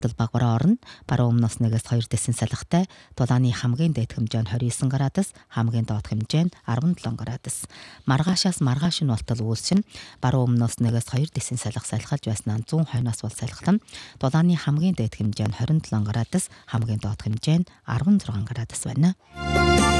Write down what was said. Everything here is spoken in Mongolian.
Багбараа орно. Баруун өмнөөс 1-2 дэсийн салхитай. Дулааны хамгийн дээд хэмжээ нь 29 градус, хамгийн доод хэмжээ нь 17 градус. Маргаашаас маргааш нь болтол үүсчин баруун өмнөөс 1-2 дэсийн салхи салхилж байснаа 100 хойноос бол салхилан. Дулааны хамгийн дээд хэмжээ нь 27 градус, хамгийн доод хэмжээ нь 16 градус байна.